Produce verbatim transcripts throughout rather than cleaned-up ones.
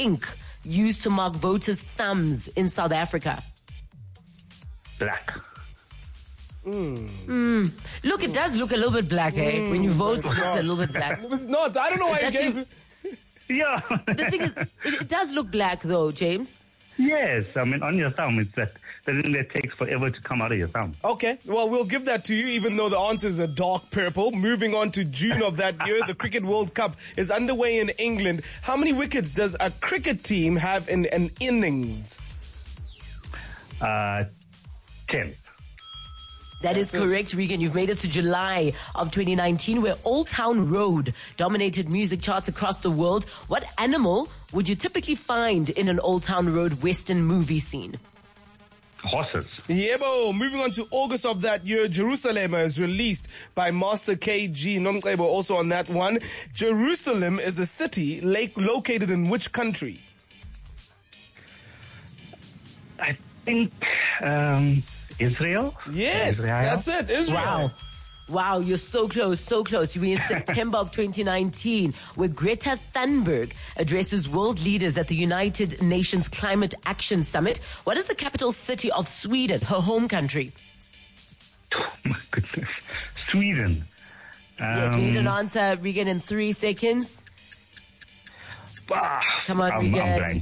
ink used to mark voters' thumbs in South Africa? Black. Mm. Mm. Look, it does look a little bit black, eh? Mm, when you vote, it looks a little bit black. It's not. I don't know why you gave it. Yeah. The thing is, it, it does look black, though, James. Yes. I mean, on your thumb, it's that the thing that takes forever to come out of your thumb. Okay. Well, we'll give that to you, even though the answer is a dark purple. Moving on to June of that year, the Cricket World Cup is underway in England. How many wickets does a cricket team have in an innings? Uh, ten. That is correct, Regan. You've made it to July of twenty nineteen, where Old Town Road dominated music charts across the world. What animal would you typically find in an Old Town Road Western movie scene? Horses. Yebo. Moving on to August of that year, Jerusalem is released by Master K G. Nomcebo also on that one. Jerusalem is a city lake located in which country? I think... Um Israel? Yes, Israel. That's it. Israel. Wow. Wow, you're so close, so close. You mean in September of twenty nineteen, where Greta Thunberg addresses world leaders at the United Nations Climate Action Summit. What is the capital city of Sweden, her home country? Oh, my goodness. Sweden. Um, Yes, we need an answer, Regan, in three seconds. Ah, Come on, I'm, Regan. I'm blank.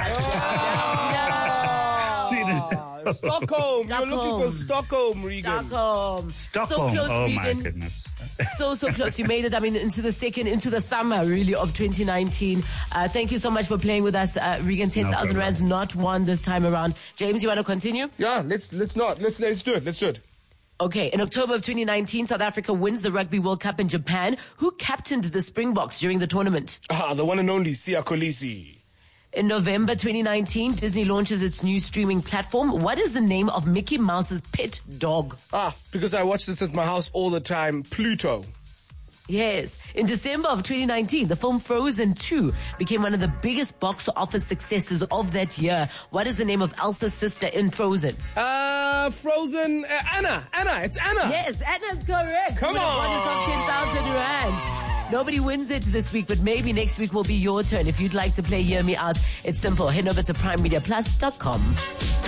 Uh, Sweden. Stockholm. You're looking for Stockholm, Regan. Stockholm. Stockholm. So close, oh, Regan. my goodness. So, so close. You made it, I mean, into the second, into the summer, really, of twenty nineteen. Uh, thank you so much for playing with us, uh, Regan. ten thousand no rands not won this time around. James, you want to continue? Yeah, let's let's not. Let's let's do it. Let's do it. Okay, in October of twenty nineteen, South Africa wins the Rugby World Cup in Japan. Who captained the Springboks during the tournament? Ah, the one and only Siya Kolisi. In November twenty nineteen, Disney launches its new streaming platform. What is the name of Mickey Mouse's pet dog? Ah, because I watch this at my house all the time, Pluto. Yes. In December of twenty nineteen, the film Frozen two became one of the biggest box office successes of that year. What is the name of Elsa's sister in Frozen? Uh, Frozen, uh, Anna. Anna, it's Anna. Yes, Anna's correct. Come you on. Won yourself ten thousand rands. Nobody wins it this week, but maybe next week will be your turn. If you'd like to play Hear Me Out, it's simple. Head over to prime media plus dot com.